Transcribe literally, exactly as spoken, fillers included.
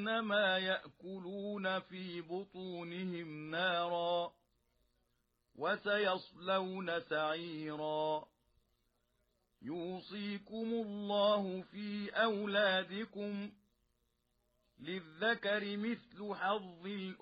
إنما يأكلون في بطونهم نارا وسيصلون سعيرا يوصيكم الله في أولادكم للذكر مثل حظ الأنثيين